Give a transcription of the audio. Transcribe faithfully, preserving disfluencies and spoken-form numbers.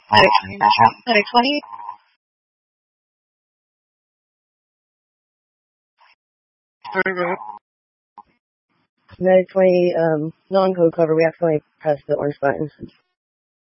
Letter twenty. Mm-hmm. Letter twenty, um, non-code cover, we accidentally pressed the orange button.